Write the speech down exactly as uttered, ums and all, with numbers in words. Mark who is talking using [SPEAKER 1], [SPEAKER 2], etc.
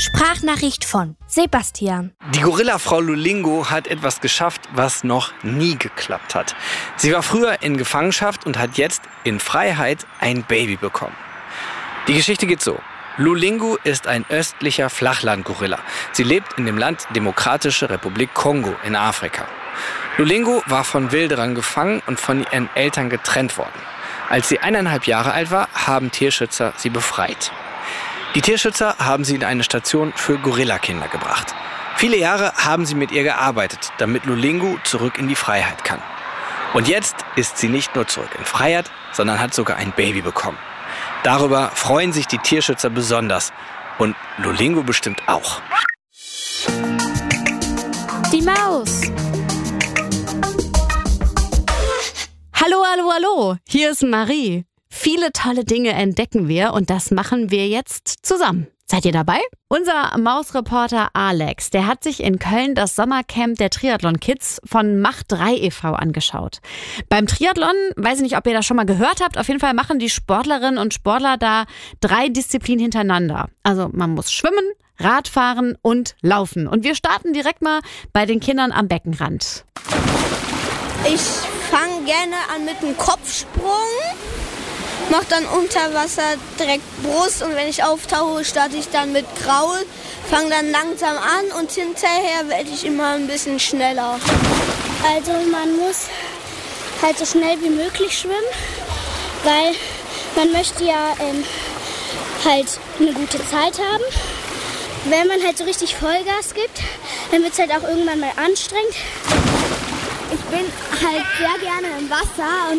[SPEAKER 1] Sprachnachricht von Sebastian.
[SPEAKER 2] Die Gorilla-Frau Lulingo hat etwas geschafft, was noch nie geklappt hat. Sie war früher in Gefangenschaft und hat jetzt in Freiheit ein Baby bekommen. Die Geschichte geht so. Lulingo ist ein östlicher Flachland-Gorilla. Sie lebt in dem Land Demokratische Republik Kongo in Afrika. Lulingo war von Wilderern gefangen und von ihren Eltern getrennt worden. Als sie eineinhalb Jahre alt war, haben Tierschützer sie befreit. Die Tierschützer haben sie in eine Station für Gorillakinder gebracht. Viele Jahre haben sie mit ihr gearbeitet, damit Lulingo zurück in die Freiheit kann. Und jetzt ist sie nicht nur zurück in Freiheit, sondern hat sogar ein Baby bekommen. Darüber freuen sich die Tierschützer besonders. Und Lulingo bestimmt auch.
[SPEAKER 1] Die Maus.
[SPEAKER 3] Hallo, hallo, hallo. Hier ist Marie. Viele tolle Dinge entdecken wir und das machen wir jetzt zusammen. Seid ihr dabei? Unser Mausreporter Alex, der hat sich in Köln das Sommercamp der Triathlon Kids von Macht drei e V angeschaut. Beim Triathlon, weiß ich nicht, ob ihr das schon mal gehört habt, auf jeden Fall machen die Sportlerinnen und Sportler da drei Disziplinen hintereinander. Also man muss schwimmen, Radfahren und laufen. Und wir starten direkt mal bei den Kindern am Beckenrand.
[SPEAKER 4] Ich fange gerne an mit einem Kopfsprung. Mach dann unter Wasser direkt Brust und wenn ich auftauche, starte ich dann mit Kraul, fange dann langsam an und hinterher werde ich immer ein bisschen schneller.
[SPEAKER 5] Also man muss halt so schnell wie möglich schwimmen, weil man möchte ja ähm, halt eine gute Zeit haben. Wenn man halt so richtig Vollgas gibt, dann wird es halt auch irgendwann mal anstrengend. Ich bin halt sehr gerne im Wasser und